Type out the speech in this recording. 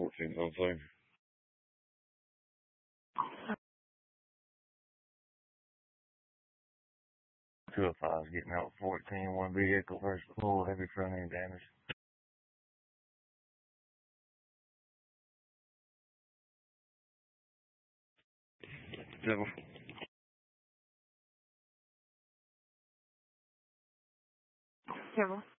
1402. 205 getting out 14, one vehicle versus full, heavy front end damage. Civil. Civil.